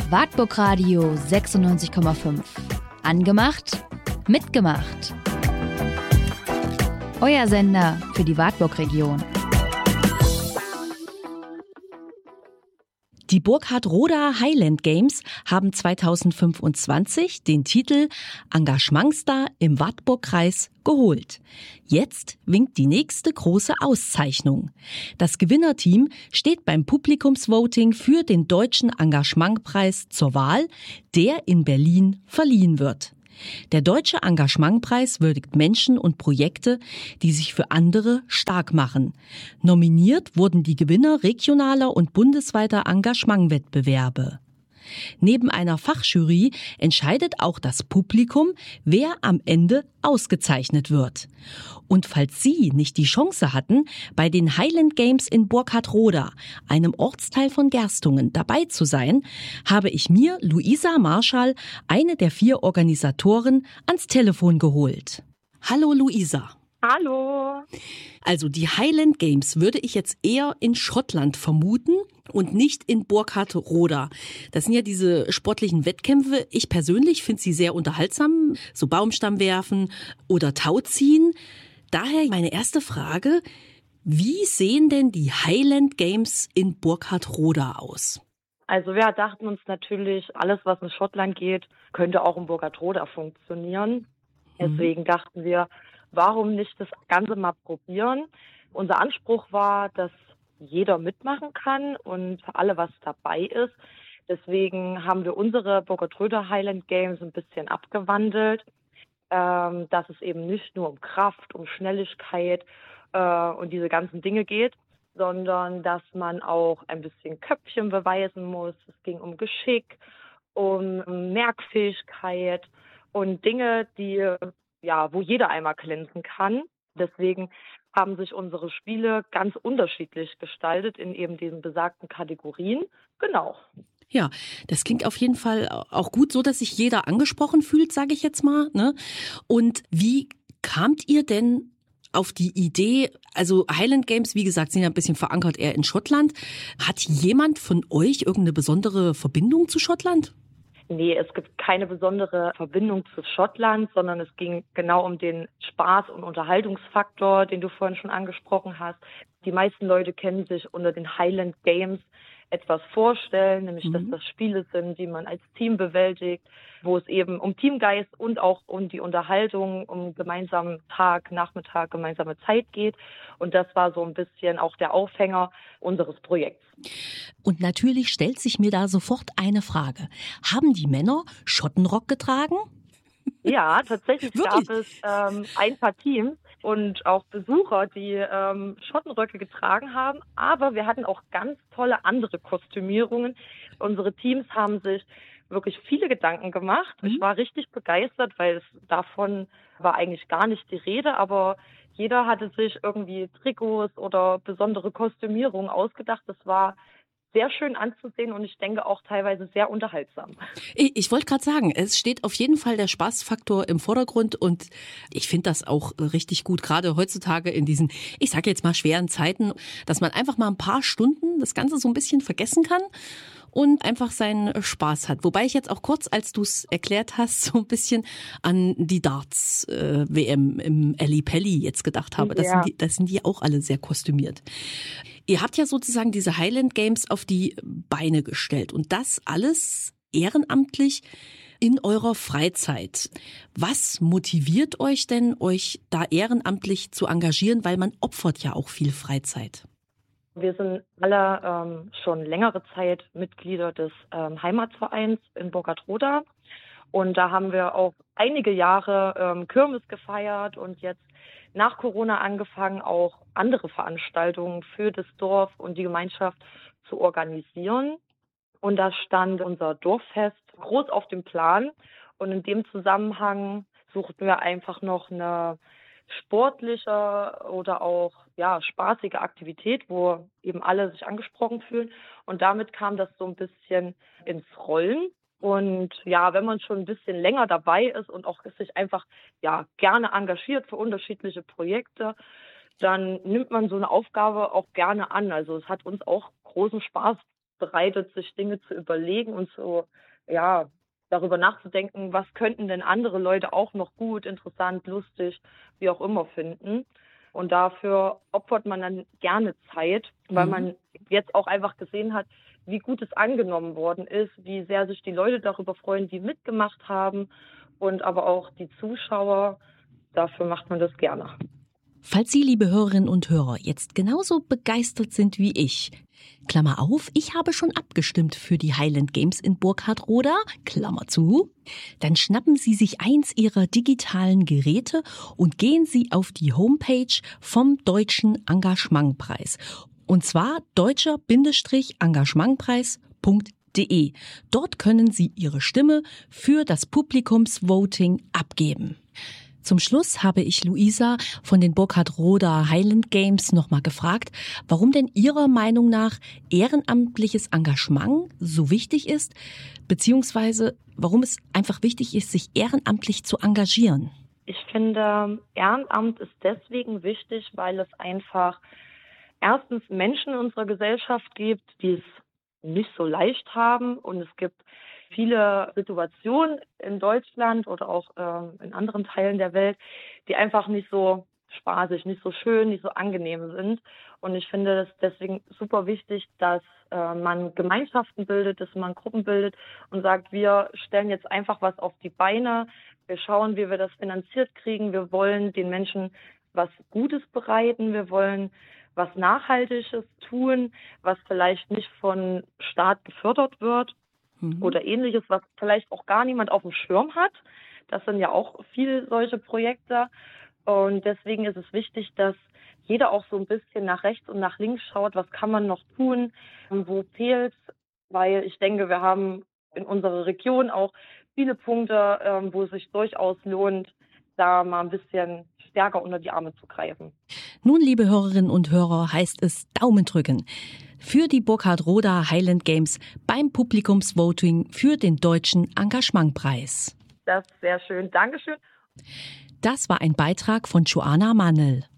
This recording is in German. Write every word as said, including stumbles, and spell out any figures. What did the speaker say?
Wartburg Radio sechsundneunzig Komma fünf. Angemacht, mitgemacht. Euer Sender für die Wartburg-Region. Die Burkhard-Roda Highland Games haben zweitausendfünfundzwanzig den Titel Engagementstar im Wartburg-Kreis geholt. Jetzt winkt die nächste große Auszeichnung. Das Gewinnerteam steht beim Publikumsvoting für den Deutschen Engagementpreis zur Wahl, der in Berlin verliehen wird. Der Deutsche Engagementpreis würdigt Menschen und Projekte, die sich für andere stark machen. Nominiert wurden die Gewinner regionaler und bundesweiter Engagementwettbewerbe. Neben einer Fachjury entscheidet auch das Publikum, wer am Ende ausgezeichnet wird. Und falls Sie nicht die Chance hatten, bei den Highland Games in Burkhard-Roda, einem Ortsteil von Gerstungen, dabei zu sein, habe ich mir Luisa Marschall, eine der vier Organisatoren, ans Telefon geholt. Hallo Luisa. Hallo. Also die Highland Games würde ich jetzt eher in Schottland vermuten und nicht in Burkhard-Roda. Das sind ja diese sportlichen Wettkämpfe. Ich persönlich finde sie sehr unterhaltsam, so Baumstamm werfen oder Tauziehen. Daher meine erste Frage, wie sehen denn die Highland Games in Burkhard-Roda aus? Also wir dachten uns natürlich, alles was in Schottland geht, könnte auch in Burkhard-Roda funktionieren. Deswegen mhm. dachten wir, warum nicht das Ganze mal probieren? Unser Anspruch war, dass jeder mitmachen kann und für alle was dabei ist. Deswegen haben wir unsere Burkhard-Roda Highland Games ein bisschen abgewandelt, ähm, dass es eben nicht nur um Kraft, um Schnelligkeit äh, und diese ganzen Dinge geht, sondern dass man auch ein bisschen Köpfchen beweisen muss. Es ging um Geschick, um Merkfähigkeit und Dinge, die ja, wo jeder einmal glänzen kann. Deswegen haben sich unsere Spiele ganz unterschiedlich gestaltet in eben diesen besagten Kategorien. Genau. Ja, das klingt auf jeden Fall auch gut, so dass sich jeder angesprochen fühlt, sage ich jetzt mal, ne? Und wie kamt ihr denn auf die Idee, also Highland Games, wie gesagt, sind ja ein bisschen verankert eher in Schottland. Hat jemand von euch irgendeine besondere Verbindung zu Schottland? Nee, es gibt keine besondere Verbindung zu Schottland, sondern es ging genau um den Spaß- und Unterhaltungsfaktor, den du vorhin schon angesprochen hast. Die meisten Leute kennen sich unter den Highland Games etwas vorstellen, nämlich mhm. dass das Spiele sind, die man als Team bewältigt, wo es eben um Teamgeist und auch um die Unterhaltung, um gemeinsamen Tag, Nachmittag, gemeinsame Zeit geht. Und das war so ein bisschen auch der Aufhänger unseres Projekts. Und natürlich stellt sich mir da sofort eine Frage. Haben die Männer Schottenrock getragen? Ja, tatsächlich gab es ähm, ein paar Teams und auch Besucher, die ähm, Schottenröcke getragen haben. Aber wir hatten auch ganz tolle andere Kostümierungen. Unsere Teams haben sich wirklich viele Gedanken gemacht. Mhm. Ich war richtig begeistert, weil es davon war eigentlich gar nicht die Rede. Aber jeder hatte sich irgendwie Trikots oder besondere Kostümierungen ausgedacht. Das war sehr schön anzusehen und ich denke auch teilweise sehr unterhaltsam. Ich, ich wollte gerade sagen, es steht auf jeden Fall der Spaßfaktor im Vordergrund und ich finde das auch richtig gut, gerade heutzutage in diesen, ich sage jetzt mal schweren Zeiten, dass man einfach mal ein paar Stunden das Ganze so ein bisschen vergessen kann und einfach seinen Spaß hat. Wobei ich jetzt auch kurz, als du es erklärt hast, so ein bisschen an die Darts-W M äh, im Ellipelli jetzt gedacht habe. Das, ja. sind die, das sind die auch alle sehr kostümiert. Ihr habt ja sozusagen diese Highland Games auf die Beine gestellt und das alles ehrenamtlich in eurer Freizeit. Was motiviert euch denn, euch da ehrenamtlich zu engagieren? Weil man opfert ja auch viel Freizeit. Wir sind alle ähm, schon längere Zeit Mitglieder des ähm, Heimatvereins in Burkhard-Roda. Und da haben wir auch einige Jahre ähm, Kirmes gefeiert und jetzt nach Corona angefangen, auch andere Veranstaltungen für das Dorf und die Gemeinschaft zu organisieren. Und da stand unser Dorffest groß auf dem Plan. Und in dem Zusammenhang suchten wir einfach noch eine sportliche oder auch ja spaßige Aktivität, wo eben alle sich angesprochen fühlen. Und damit kam das so ein bisschen ins Rollen. Und ja, wenn man schon ein bisschen länger dabei ist und auch sich einfach ja gerne engagiert für unterschiedliche Projekte, dann nimmt man so eine Aufgabe auch gerne an. Also es hat uns auch großen Spaß bereitet, sich Dinge zu überlegen und so, ja, darüber nachzudenken, was könnten denn andere Leute auch noch gut, interessant, lustig, wie auch immer finden. Und dafür opfert man dann gerne Zeit, weil Mhm. man jetzt auch einfach gesehen hat, wie gut es angenommen worden ist, wie sehr sich die Leute darüber freuen, die mitgemacht haben und aber auch die Zuschauer. Dafür macht man das gerne. Falls Sie, liebe Hörerinnen und Hörer, jetzt genauso begeistert sind wie ich, Klammer auf, ich habe schon abgestimmt für die Highland Games in Burkhardroda, Klammer zu, dann schnappen Sie sich eins Ihrer digitalen Geräte und gehen Sie auf die Homepage vom Deutschen Engagementpreis. Und zwar deutscher-engagementpreis punkt de. Dort können Sie Ihre Stimme für das Publikumsvoting abgeben. Zum Schluss habe ich Luisa von den Burkhardroda Highland Games nochmal gefragt, warum denn Ihrer Meinung nach ehrenamtliches Engagement so wichtig ist, beziehungsweise warum es einfach wichtig ist, sich ehrenamtlich zu engagieren. Ich finde, Ehrenamt ist deswegen wichtig, weil es einfach erstens Menschen in unserer Gesellschaft gibt, die es nicht so leicht haben, und es gibt viele Situationen in Deutschland oder auch ähm, in anderen Teilen der Welt, die einfach nicht so spaßig, nicht so schön, nicht so angenehm sind. Und ich finde es deswegen super wichtig, dass äh, man Gemeinschaften bildet, dass man Gruppen bildet und sagt, wir stellen jetzt einfach was auf die Beine, wir schauen, wie wir das finanziert kriegen, wir wollen den Menschen was Gutes bereiten, wir wollen was Nachhaltiges tun, was vielleicht nicht von Staat gefördert wird. Mhm. Oder ähnliches, was vielleicht auch gar niemand auf dem Schirm hat. Das sind ja auch viele solche Projekte. Und deswegen ist es wichtig, dass jeder auch so ein bisschen nach rechts und nach links schaut, was kann man noch tun, wo fehlt's. Weil ich denke, wir haben in unserer Region auch viele Punkte, wo es sich durchaus lohnt, da mal ein bisschen stärker unter die Arme zu greifen. Nun, liebe Hörerinnen und Hörer, heißt es Daumen drücken für die Burkhardroda Highland Games beim Publikumsvoting für den Deutschen Engagementpreis. Das ist sehr schön. Dankeschön. Das war ein Beitrag von Joanna Mannel.